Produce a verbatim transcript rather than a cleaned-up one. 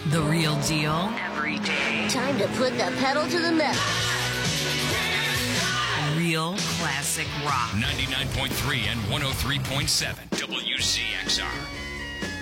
The real deal every day. Time to put the pedal to the metal. Real classic rock. ninety-nine point three and one oh three point seven W Z X R.